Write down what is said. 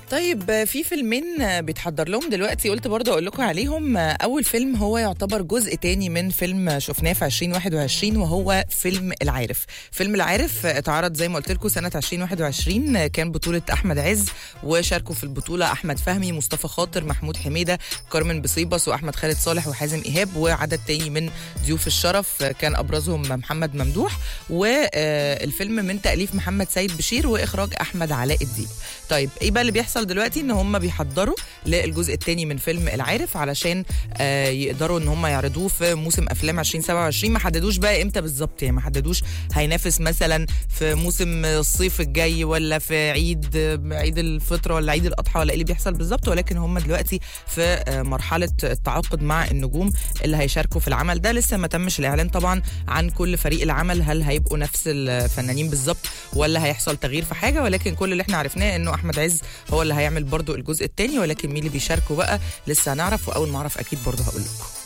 طيب في فيلمين بيتحضر لهم دلوقتي، قلت برضه اقول لكم عليهم. اول فيلم هو يعتبر جزء تاني من فيلم شفناه في 2021 وهو فيلم العارف. فيلم العارف اتعرض زي ما قلت لكم سنة 2021، كان بطولة احمد عز، وشاركوا في البطولة احمد فهمي، مصطفى خاطر، محمود حميدة، كارمن بصيبس، واحمد خالد صالح، وحازم ايهاب، وعدد تاني من ضيوف الشرف كان ابرزهم محمد ممدوح. والفيلم من تأليف محمد سيد بشير واخراج احمد علاء الدين. طيب ايه بقى اللي بيحصل دلوقتي؟ ان هم بيحضروا للجزء الثاني من فيلم العارف علشان يقدروا ان هم يعرضوه في موسم افلام 2027. ما حددوش بقى امتى بالظبط، يعني ما حددوش هينافس مثلا في موسم الصيف الجاي ولا في عيد الفطر ولا عيد الاضحى ولا ايه اللي بيحصل بالظبط، ولكن هم دلوقتي في مرحله التعاقد مع النجوم اللي هيشاركوا في العمل ده. لسه ما تمش الاعلان طبعا عن كل فريق العمل، هل هيبقوا نفس الفنانين بالظبط ولا هيحصل تغيير في حاجه، ولكن كل اللي احنا عرفناه انه احمد عز هو اللي هيعمل برضو الجزء الثاني، ولكن مين اللي بيشاركوا بقى لسه هنعرف، واول ما اعرف اكيد برضو هقول لكم.